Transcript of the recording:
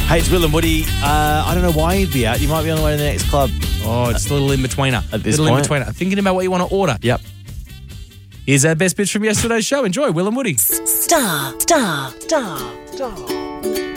Hey, it's Will and Woody. I don't know why you'd be out. You might be on the way to the next club. Oh, it's a little in-betweener. At this point. In-betweener. Thinking about what you want to order. Yep. Here's our best bits from yesterday's show. Enjoy, Will and Woody. Star.